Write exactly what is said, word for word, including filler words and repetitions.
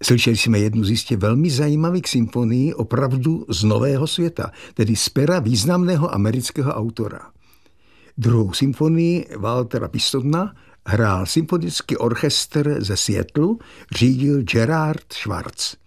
Slyšeli jsme jednu z jistě velmi zajímavých symfonií opravdu z nového světa, tedy z pera významného amerického autora. Druhou symfonii Waltera Pistona hrál symfonický orchestr ze Seattlu, řídil Gerard Schwartz.